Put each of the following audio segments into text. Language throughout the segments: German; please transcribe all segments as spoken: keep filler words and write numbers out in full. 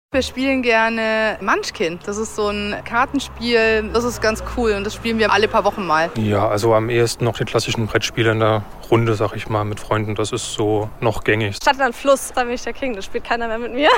Wir spielen gerne Munchkin. Das ist so ein Kartenspiel, das ist ganz cool und das spielen wir alle paar Wochen mal. Ja, also am ehesten noch die klassischen Brettspiele in der Runde, sag ich mal, mit Freunden. Das ist so noch gängig. Stadtland Fluss, da bin ich der King, da spielt keiner mehr mit mir.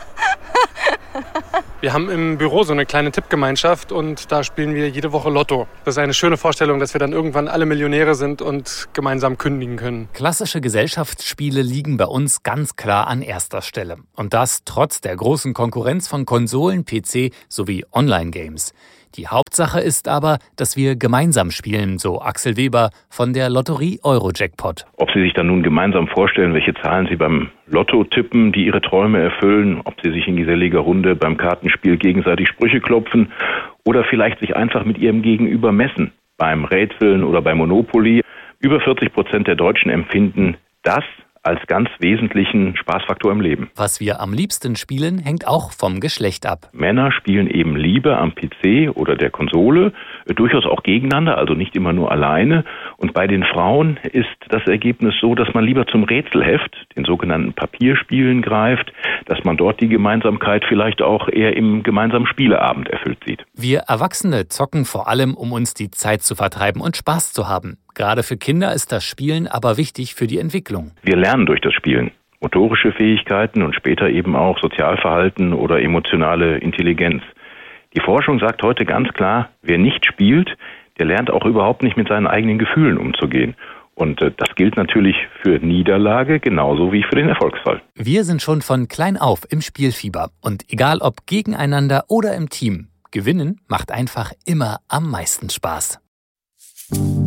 Wir haben im Büro so eine kleine Tippgemeinschaft und da spielen wir jede Woche Lotto. Das ist eine schöne Vorstellung, dass wir dann irgendwann alle Millionäre sind und gemeinsam kündigen können. Klassische Gesellschaftsspiele liegen bei uns ganz klar an erster Stelle. Und das trotz der großen Konkurrenz von Konsolen, P C sowie Online-Games. Die Hauptsache ist aber, dass wir gemeinsam spielen, so Axel Weber von der Lotterie Eurojackpot. Ob Sie sich dann nun gemeinsam vorstellen, welche Zahlen Sie beim Lotto tippen, die Ihre Träume erfüllen, ob Sie sich in geselliger Runde beim Kartenspiel gegenseitig Sprüche klopfen oder vielleicht sich einfach mit Ihrem Gegenüber messen, beim Rätseln oder bei Monopoly. Über vierzig Prozent der Deutschen empfinden das als ganz wesentlichen Spaßfaktor im Leben. Was wir am liebsten spielen, hängt auch vom Geschlecht ab. Männer spielen eben lieber am P C oder der Konsole, äh, durchaus auch gegeneinander, also nicht immer nur alleine. Und bei den Frauen ist das Ergebnis so, dass man lieber zum Rätselheft, den sogenannten Papierspielen, greift, dass man dort die Gemeinsamkeit vielleicht auch eher im gemeinsamen Spieleabend erfüllt sieht. Wir Erwachsene zocken vor allem, um uns die Zeit zu vertreiben und Spaß zu haben. Gerade für Kinder ist das Spielen aber wichtig für die Entwicklung. Wir lernen durch das Spielen motorische Fähigkeiten und später eben auch Sozialverhalten oder emotionale Intelligenz. Die Forschung sagt heute ganz klar, wer nicht spielt, der lernt auch überhaupt nicht mit seinen eigenen Gefühlen umzugehen. Und äh, das gilt natürlich für Niederlage genauso wie für den Erfolgsfall. Wir sind schon von klein auf im Spielfieber. Und egal ob gegeneinander oder im Team, gewinnen macht einfach immer am meisten Spaß.